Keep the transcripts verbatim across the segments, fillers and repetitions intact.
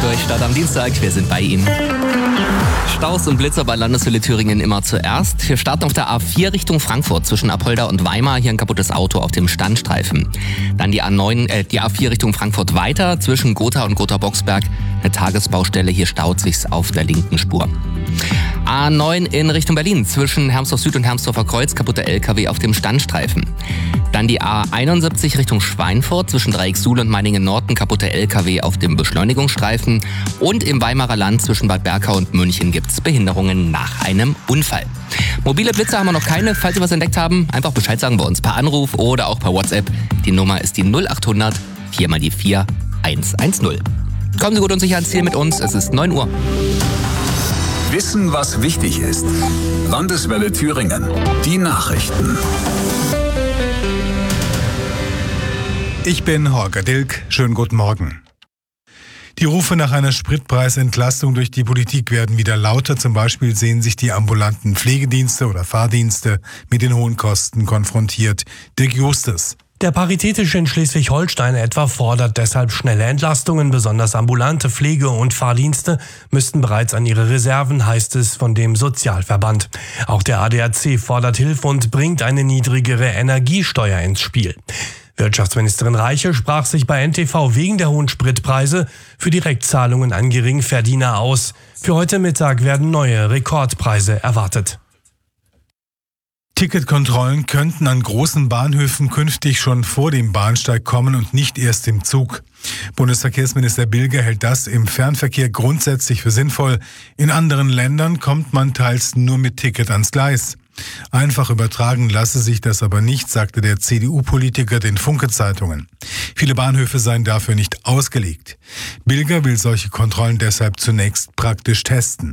durch. Start am Dienstag, wir sind bei Ihnen. Staus und Blitzer bei Landeswelle Thüringen immer zuerst. Wir starten auf der A vier Richtung Frankfurt zwischen Apolda und Weimar. Hier ein kaputtes Auto auf dem Standstreifen. Dann die A neun, äh, die A vier Richtung Frankfurt weiter zwischen Gotha und Gotha-Boxberg. Eine Tagesbaustelle, hier staut sich's auf der linken Spur. A neun in Richtung Berlin zwischen Hermsdorf Süd und Hermsdorfer Kreuz, kaputter L K W auf dem Standstreifen. Dann die A einundsiebzig Richtung Schweinfurt zwischen Dreiecksuhl und Meiningen-Nord, kaputter L K W auf dem Beschleunigungsstreifen. Und im Weimarer Land zwischen Bad Berka und München gibt's Behinderungen nach einem Unfall. Mobile Blitzer haben wir noch keine. Falls Sie was entdeckt haben, einfach Bescheid sagen bei uns per Anruf oder auch per WhatsApp. Die Nummer ist die null achthundert vier mal die vier eins eins null. Kommen Sie gut und sicher ans Ziel mit uns. Es ist neun Uhr. Wissen, was wichtig ist. Landeswelle Thüringen. Die Nachrichten. Ich bin Holger Dilk. Schönen guten Morgen. Die Rufe nach einer Spritpreisentlastung durch die Politik werden wieder lauter. Zum Beispiel sehen sich die ambulanten Pflegedienste oder Fahrdienste mit den hohen Kosten konfrontiert. Dirk Justus. Der Paritätische in Schleswig-Holstein etwa fordert deshalb schnelle Entlastungen. Besonders ambulante Pflege- und Fahrdienste müssten bereits an ihre Reserven, heißt es von dem Sozialverband. Auch der A D A C fordert Hilfe und bringt eine niedrigere Energiesteuer ins Spiel. Wirtschaftsministerin Reiche sprach sich bei N T V wegen der hohen Spritpreise für Direktzahlungen an Geringverdiener aus. Für heute Mittag werden neue Rekordpreise erwartet. Ticketkontrollen könnten an großen Bahnhöfen künftig schon vor dem Bahnsteig kommen und nicht erst im Zug. Bundesverkehrsminister Bilger hält das im Fernverkehr grundsätzlich für sinnvoll. In anderen Ländern kommt man teils nur mit Ticket ans Gleis. Einfach übertragen lasse sich das aber nicht, sagte der C D U-Politiker den Funke-Zeitungen. Viele Bahnhöfe seien dafür nicht ausgelegt. Bilger will solche Kontrollen deshalb zunächst praktisch testen.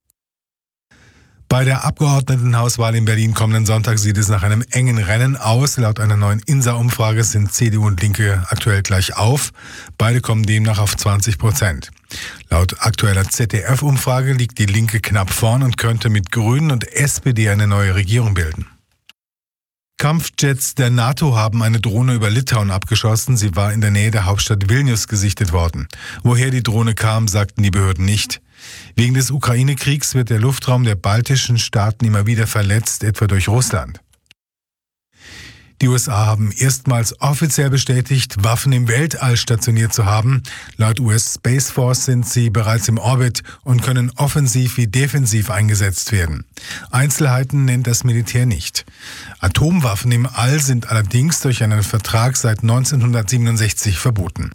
Bei der Abgeordnetenhauswahl in Berlin kommenden Sonntag sieht es nach einem engen Rennen aus. Laut einer neuen I N S A-Umfrage sind C D U und Linke aktuell gleich auf. Beide kommen demnach auf zwanzig Prozent. Laut aktueller Z D F-Umfrage liegt die Linke knapp vorn und könnte mit Grünen und S P D eine neue Regierung bilden. Kampfjets der NATO haben eine Drohne über Litauen abgeschossen. Sie war in der Nähe der Hauptstadt Vilnius gesichtet worden. Woher die Drohne kam, sagten die Behörden nicht. Wegen des Ukraine-Kriegs wird der Luftraum der baltischen Staaten immer wieder verletzt, etwa durch Russland. Die U S A haben erstmals offiziell bestätigt, Waffen im Weltall stationiert zu haben. Laut U S Space Force sind sie bereits im Orbit und können offensiv wie defensiv eingesetzt werden. Einzelheiten nennt das Militär nicht. Atomwaffen im All sind allerdings durch einen Vertrag seit neunzehnhundertsiebenundsechzig verboten.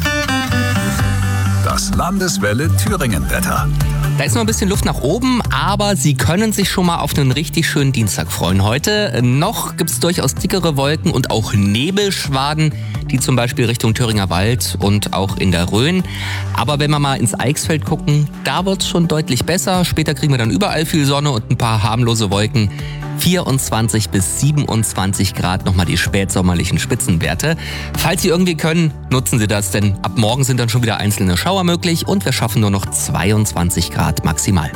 Das Landeswelle Thüringen-Wetter. Da ist noch ein bisschen Luft nach oben, aber Sie können sich schon mal auf einen richtig schönen Dienstag freuen. Heute noch gibt es durchaus dickere Wolken und auch Nebelschwaden, die zum Beispiel Richtung Thüringer Wald und auch in der Rhön. Aber wenn wir mal ins Eichsfeld gucken, da wird es schon deutlich besser. Später kriegen wir dann überall viel Sonne und ein paar harmlose Wolken. vierundzwanzig bis siebenundzwanzig Grad, nochmal die spätsommerlichen Spitzenwerte. Falls Sie irgendwie können, nutzen Sie das, denn ab morgen sind dann schon wieder einzelne Schauer möglich und wir schaffen nur noch zweiundzwanzig Grad maximal.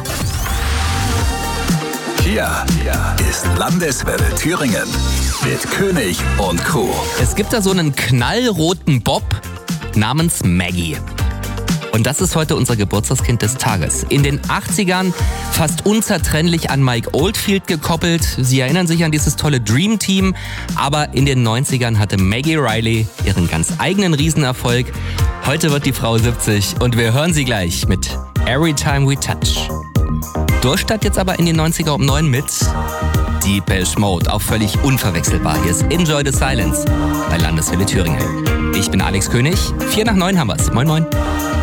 Hier ist Landeswelle Thüringen mit König und Co. Es gibt da so einen knallroten Bob namens Maggie. Und das ist heute unser Geburtstagskind des Tages. In den achtzigern fast unzertrennlich an Mike Oldfield gekoppelt. Sie erinnern sich an dieses tolle Dream Team. Aber in den neunzigern hatte Maggie Riley ihren ganz eigenen Riesenerfolg. Heute wird die Frau siebzig und wir hören sie gleich mit Every Time We Touch. Durchstadt jetzt aber in den neunziger um neun mit Depeche Mode. Auch völlig unverwechselbar. Hier ist Enjoy the Silence bei Landeswelle Thüringen. Ich bin Alex König. Vier nach neun haben wir's. Moin moin.